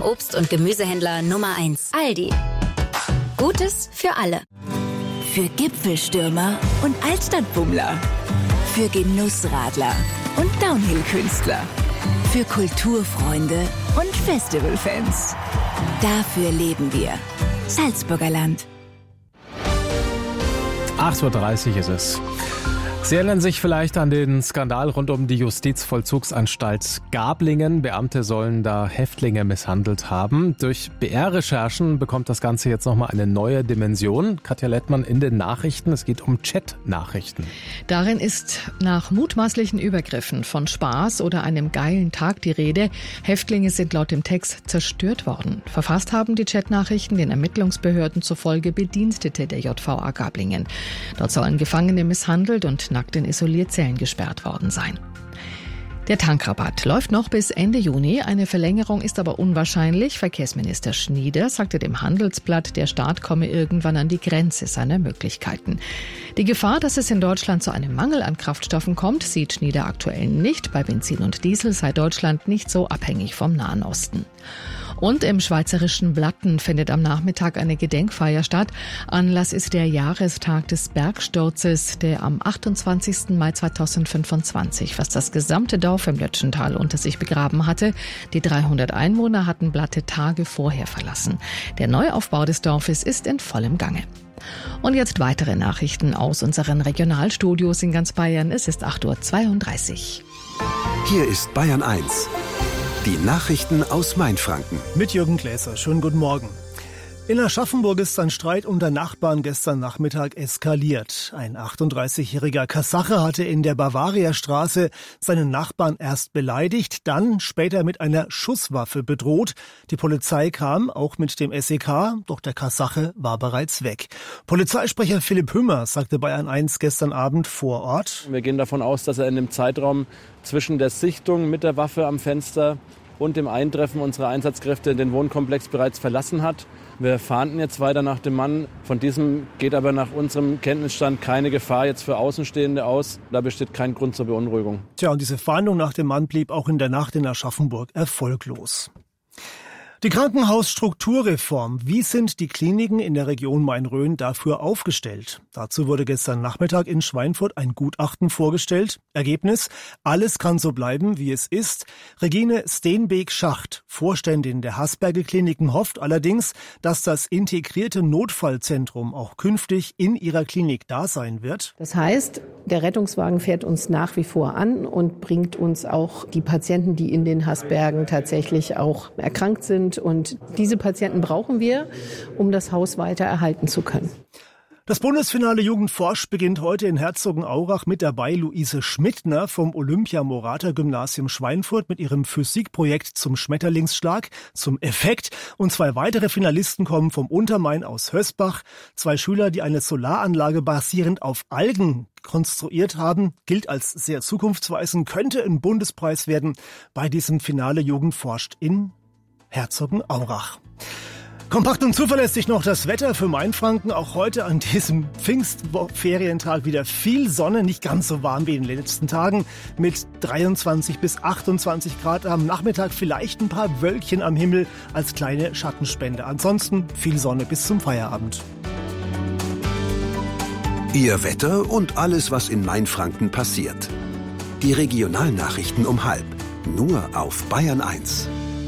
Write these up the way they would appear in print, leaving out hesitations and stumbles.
Obst- und Gemüsehändler Nummer 1, Aldi. Gutes für alle. Für Gipfelstürmer und Altstadtbummler. Für Genussradler und Downhill-Künstler. Für Kulturfreunde und Festivalfans. Dafür leben wir. Salzburger Land. 8:30 Uhr ist es. Sie erinnern sich vielleicht an den Skandal rund um die Justizvollzugsanstalt Gablingen. Beamte sollen da Häftlinge misshandelt haben. Durch BR-Recherchen bekommt das Ganze jetzt nochmal eine neue Dimension. Katja Lettmann in den Nachrichten. Es geht um Chat-Nachrichten. Darin ist nach mutmaßlichen Übergriffen von Spaß oder einem geilen Tag die Rede. Häftlinge sind laut dem Text zerstört worden. Verfasst haben die Chat-Nachrichten den Ermittlungsbehörden zufolge Bedienstete der JVA Gablingen. Dort sollen Gefangene misshandelt und nackt in Isolierzellen gesperrt worden sein. Der Tankrabatt läuft noch bis Ende Juni. Eine Verlängerung ist aber unwahrscheinlich. Verkehrsminister Schnieder sagte dem Handelsblatt, der Staat komme irgendwann an die Grenze seiner Möglichkeiten. Die Gefahr, dass es in Deutschland zu einem Mangel an Kraftstoffen kommt, sieht Schnieder aktuell nicht. Bei Benzin und Diesel sei Deutschland nicht so abhängig vom Nahen Osten. Und im schweizerischen Blatten findet am Nachmittag eine Gedenkfeier statt. Anlass ist der Jahrestag des Bergsturzes, der am 28. Mai 2025 fast das gesamte Dorf im Lötschental unter sich begraben hatte. Die 300 Einwohner hatten Blatte Tage vorher verlassen. Der Neuaufbau des Dorfes ist in vollem Gange. Und jetzt weitere Nachrichten aus unseren Regionalstudios in ganz Bayern. Es ist 8:32 Uhr. Hier ist Bayern 1. Die Nachrichten aus Mainfranken. Mit Jürgen Gläser. Schönen guten Morgen. In Aschaffenburg ist ein Streit unter Nachbarn gestern Nachmittag eskaliert. Ein 38-jähriger Kasache hatte in der Bavariastraße seinen Nachbarn erst beleidigt, dann später mit einer Schusswaffe bedroht. Die Polizei kam, auch mit dem SEK, doch der Kasache war bereits weg. Polizeisprecher Philipp Hümmer sagte Bayern 1 gestern Abend vor Ort: Wir gehen davon aus, dass er in dem Zeitraum zwischen der Sichtung mit der Waffe am Fenster und dem Eintreffen unserer Einsatzkräfte den Wohnkomplex bereits verlassen hat. Wir fahnden jetzt weiter nach dem Mann. Von diesem geht aber nach unserem Kenntnisstand keine Gefahr jetzt für Außenstehende aus. Da besteht kein Grund zur Beunruhigung. Tja, und diese Fahndung nach dem Mann blieb auch in der Nacht in Aschaffenburg erfolglos. Die Krankenhausstrukturreform. Wie sind die Kliniken in der Region Main-Rhön dafür aufgestellt? Dazu wurde gestern Nachmittag in Schweinfurt ein Gutachten vorgestellt. Ergebnis: Alles kann so bleiben, wie es ist. Regine Steenbeek-Schacht, Vorständin der Hasberge-Kliniken, hofft allerdings, dass das integrierte Notfallzentrum auch künftig in ihrer Klinik da sein wird. Das heißt, der Rettungswagen fährt uns nach wie vor an und bringt uns auch die Patienten, die in den Hasbergen tatsächlich auch erkrankt sind. Und diese Patienten brauchen wir, um das Haus weiter erhalten zu können. Das Bundesfinale Jugendforsch beginnt heute in Herzogenaurach. Mit dabei Luise Schmidtner vom Olympia-Morata-Gymnasium Schweinfurt mit ihrem Physikprojekt zum Schmetterlingsschlag, zum Effekt. Und 2 weitere Finalisten kommen vom Untermain aus Hösbach. 2 Schüler, die eine Solaranlage basierend auf Algen konstruiert haben, gilt als sehr zukunftsweisend, könnte ein Bundespreis werden bei diesem Finale Jugendforscht in Herzogenaurach. Kompakt und zuverlässig noch das Wetter für Mainfranken. Auch heute an diesem Pfingstferientag wieder viel Sonne, nicht ganz so warm wie in den letzten Tagen, mit 23 bis 28 Grad. Am Nachmittag vielleicht ein paar Wölkchen am Himmel als kleine Schattenspende. Ansonsten viel Sonne bis zum Feierabend. Ihr Wetter und alles, was in Mainfranken passiert. Die Regionalnachrichten um 12:30. Nur auf Bayern 1.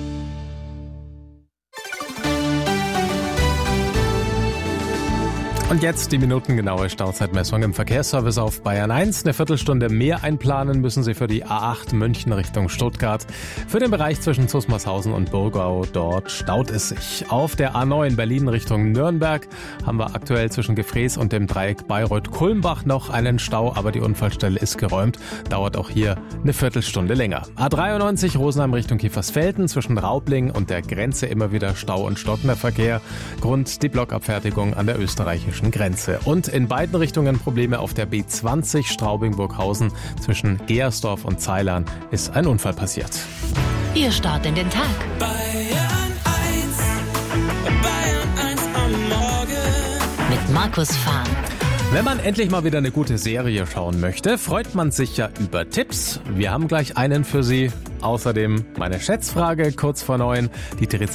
Und jetzt die minutengenaue Stauzeitmessung im Verkehrsservice auf Bayern 1. Eine Viertelstunde mehr einplanen müssen Sie für die A8 München Richtung Stuttgart. Für den Bereich zwischen Zusmarshausen und Burgau, dort staut es sich. Auf der A9 Berlin Richtung Nürnberg haben wir aktuell zwischen Gefrees und dem Dreieck Bayreuth-Kulmbach noch einen Stau, aber die Unfallstelle ist geräumt. Dauert auch hier eine Viertelstunde länger. A93 Rosenheim Richtung Kiefersfelden, zwischen Raubling und der Grenze immer wieder Stau und stockender Verkehr. Grund die Blockabfertigung an der österreichischen Grenze. Und in beiden Richtungen Probleme auf der B20 Straubing-Burghausen. Zwischen Geersdorf und Zeilern ist ein Unfall passiert. Ihr Start in den Tag. Bayern 1 am Morgen. Mit Markus Fahn. Wenn man endlich mal wieder eine gute Serie schauen möchte, freut man sich ja über Tipps. Wir haben gleich einen für Sie. Außerdem meine Schätzfrage kurz vor 9. Die